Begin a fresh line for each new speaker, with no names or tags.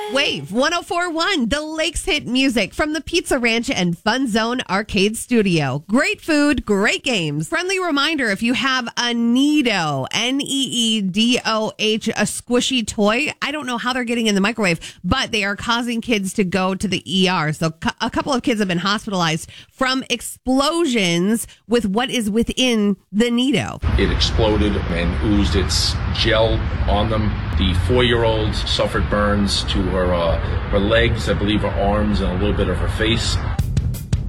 Wave 1041, the Lakes hit music from the Pizza Ranch and Fun Zone Arcade Studio. Great food, great games. Friendly reminder, if you have a Needoh, Needoh, a squishy toy, I don't know how they're getting in the microwave, but they are causing kids to go to the ER. So a couple of kids have been hospitalized from explosions with what is within the Needoh.
It exploded and oozed its gel on them. The 4-year-old suffered burns to her legs, I believe her arms, and a little bit of her face.